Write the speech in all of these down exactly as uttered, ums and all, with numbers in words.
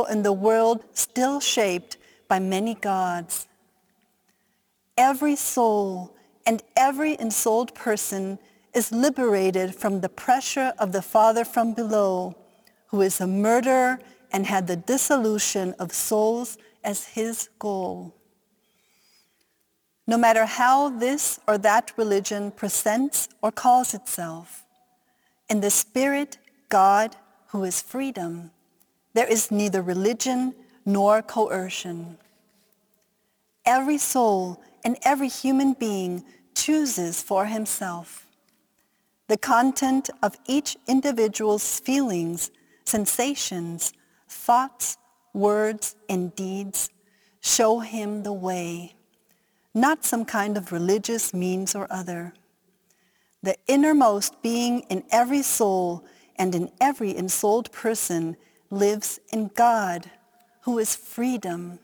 in the world still shaped by many gods. Every soul and every ensouled person is liberated from the pressure of the Father from below, who is a murderer and had the dissolution of souls as his goal. No matter how this or that religion presents or calls itself, in the Spirit, God, who is freedom, there is neither religion nor coercion. Every soul and every human being chooses for himself. The content of each individual's feelings, sensations, thoughts, words, and deeds show him the way, not some kind of religious means or other. The innermost being in every soul and in every ensouled person lives in God, who is freedom.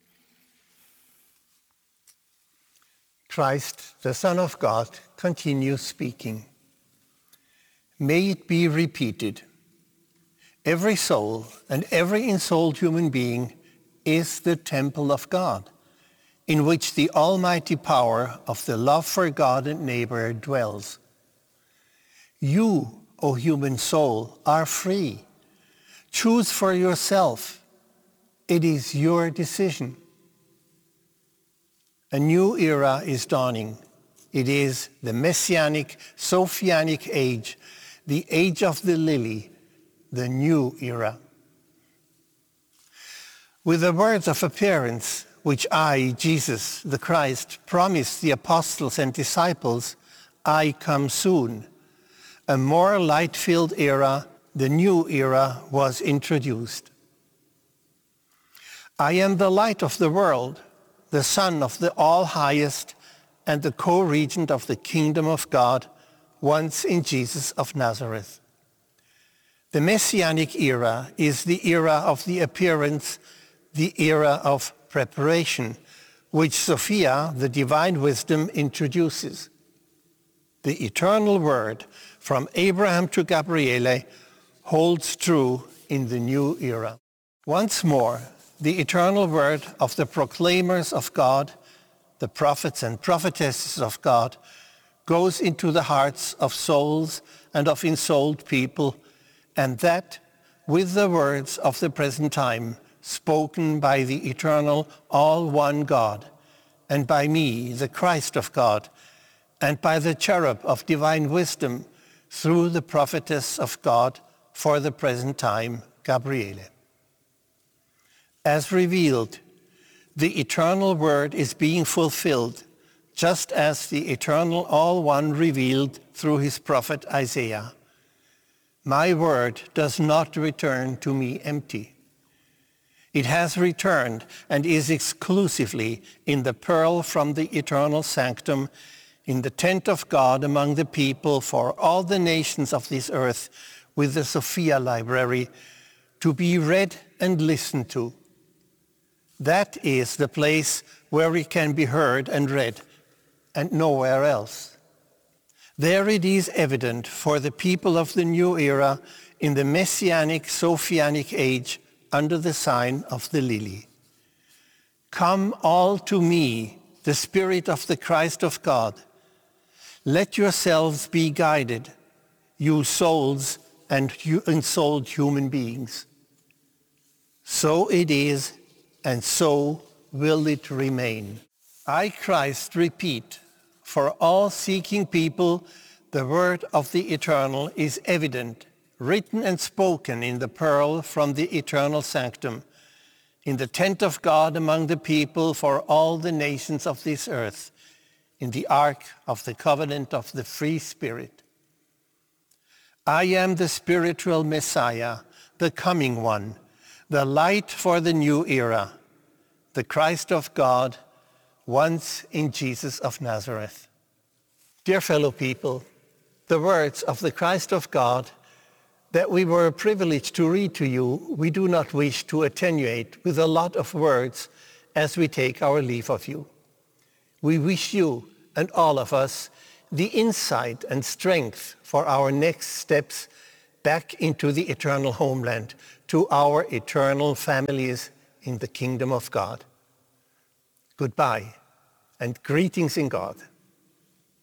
Christ, the Son of God, continues speaking. May it be repeated. Every soul and every ensouled human being is the temple of God, in which the almighty power of the love for God and neighbor dwells. You, O human soul, are free. Choose for yourself. It is your decision. A new era is dawning. It is the Messianic, Sophianic age, the age of the lily, the new era. With the words of appearance, which I, Jesus, the Christ, promised the apostles and disciples, I come soon, a more light-filled era, the new era, was introduced. I am the light of the world, the Son of the All-Highest, and the co-regent of the kingdom of God, once in Jesus of Nazareth. The Messianic era is the era of the appearance, the era of preparation, which Sophia, the divine wisdom, introduces. The eternal word from Abraham to Gabriele holds true in the new era. Once more, the eternal word of the proclaimers of God, the prophets and prophetesses of God, goes into the hearts of souls and of ensouled people, and that with the words of the present time, spoken by the eternal, all-one God, and by me, the Christ of God, and by the cherub of divine wisdom, through the prophetess of God, for the present time, Gabriele. As revealed, the eternal word is being fulfilled, just as the eternal all-one revealed through his prophet Isaiah. My word does not return to me empty. It has returned and is exclusively in the pearl from the eternal sanctum, in the tent of God among the people for all the nations of this earth, with the Sophia Library, to be read and listened to. That is the place where it can be heard and read, and nowhere else. There it is evident for the people of the new era in the Messianic, Sophianic age under the sign of the lily. Come all to me, the Spirit of the Christ of God. Let yourselves be guided, you souls and ensouled human beings. So it is, and so will it remain. I, Christ, repeat, for all seeking people, the word of the eternal is evident, written and spoken in the pearl from the eternal sanctum, in the tent of God among the people for all the nations of this earth, in the ark of the covenant of the free Spirit. I am the spiritual Messiah, the coming one, the light for the new era, the Christ of God, once in Jesus of Nazareth. Dear fellow people, the words of the Christ of God that we were privileged to read to you, we do not wish to attenuate with a lot of words as we take our leave of you. We wish you and all of us the insight and strength for our next steps back into the eternal homeland, to our eternal families in the kingdom of God. Goodbye and greetings in God.